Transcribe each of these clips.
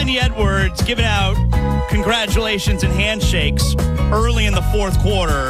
Anthony Edwards giving out congratulations and handshakes early in the fourth quarter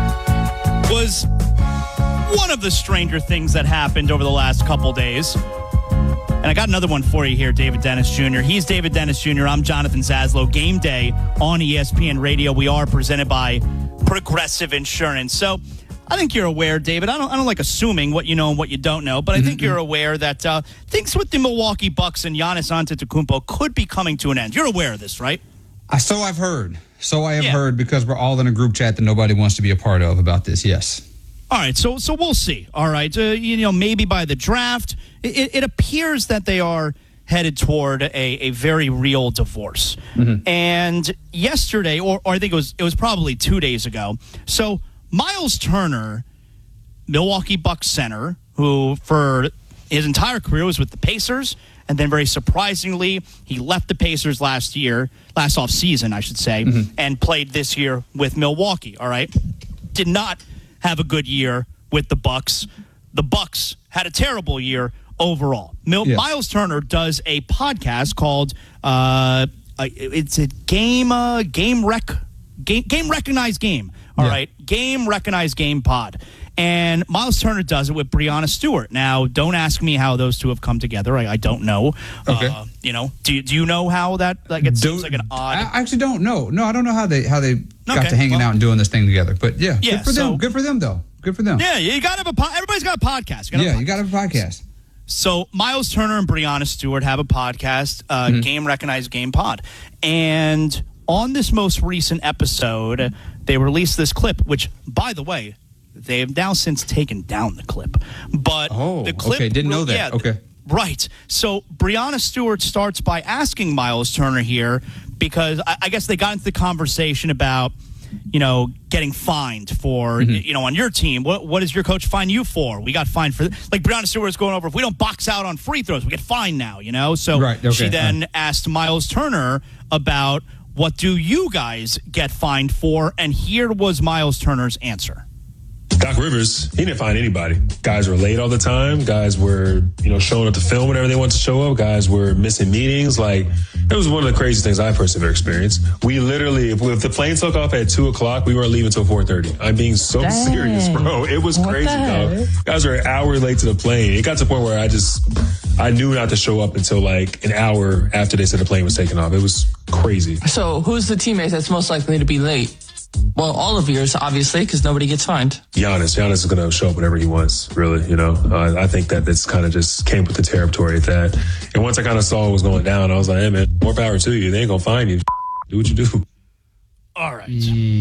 was one of the stranger things that happened over the last couple days. And I got another one for you here, David Dennis Jr. He's David Dennis Jr. I'm Jonathan Zaslow. Game day on ESPN Radio. We are presented by Progressive Insurance. So I think you're aware, David. I don't like assuming what you know and what you don't know, but I think you're aware that things with the Milwaukee Bucks and Giannis Antetokounmpo could be coming to an end. You're aware of this, right? So I've heard. Heard because we're all in a group chat that nobody wants to be a part of about this. Yes. All right, so we'll see. All right, maybe by the draft, it appears that they are headed toward a very real divorce. And yesterday, or I think it was probably 2 days ago. So Miles Turner, Milwaukee Bucks center, who for his entire career was with the Pacers, and then very surprisingly, he left the Pacers last offseason, I should say, and played this year with Milwaukee. All right, did not have a good year with the Bucks. The Bucks had a terrible year overall. Miles Turner does a podcast called it's a game recognized game. All right, game recognized game pod. And Miles Turner does it with Breanna Stewart. Now, don't ask me how those two have come together. I don't know. Okay. Do you know how that? It seems like an odd. I actually don't know. No, I don't know how they got to hanging out and doing this thing together. But yeah, good for them. Good for them, though. Good for them. Yeah, you got to have everybody's got a podcast. You got to have a podcast. So Miles Turner and Breanna Stewart have a podcast, Game Recognized Game Pod, and on this most recent episode, they released this clip, which, by the way, they have now since taken down the clip. But the clip, okay, didn't know that. Yeah, okay. Right. So Breanna Stewart starts by asking Miles Turner here, because I guess they got into the conversation about, getting fined for, on your team. What does your coach fine you for? We got fined for, like Breanna Stewart is going over, if we don't box out on free throws, we get fined now, So she then asked Miles Turner about, what do you guys get fined for? And here was Miles Turner's answer. Doc Rivers, he didn't find anybody. Guys were late all the time. Guys were, showing up to film whenever they wanted to show up. Guys were missing meetings. It was one of the craziest things I personally ever experienced. We literally, if the plane took off at 2:00, we weren't leaving until 4:30. I'm being so serious, bro. It was crazy, dog. Guys were an hour late to the plane. It got to the point where I knew not to show up until an hour after they said the plane was taking off. It was crazy. So who's the teammate that's most likely to be late? Well, all of yours, obviously, because nobody gets fined. Giannis is going to show up whenever he wants, really, I think that this kind of just came with the territory at that. And once I kind of saw what was going down, I was like, hey, man, more power to you. They ain't going to find you. Do what you do. All right.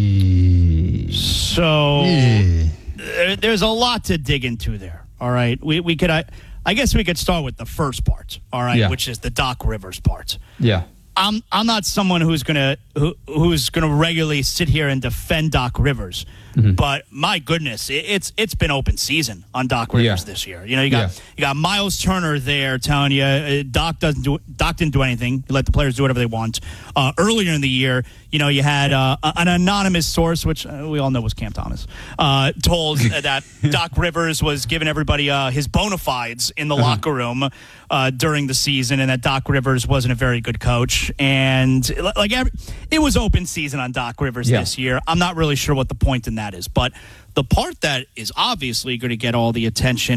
So there's a lot to dig into there, all right? We could, I guess we could start with the first part, all right, which is the Doc Rivers part. Yeah. I'm not someone who's gonna regularly sit here and defend Doc Rivers, but my goodness, it's been open season on Doc Rivers this year. You got Miles Turner there telling you Doc didn't do anything. He let the players do whatever they want. Earlier in the year, you had an anonymous source, which we all know was Cam Thomas, told that Doc Rivers was giving everybody his bona fides in the locker room during the season, and that Doc Rivers wasn't a very good coach. And it was open season on Doc Rivers this year. I'm not really sure what the point in that is, but the part that is obviously going to get all the attention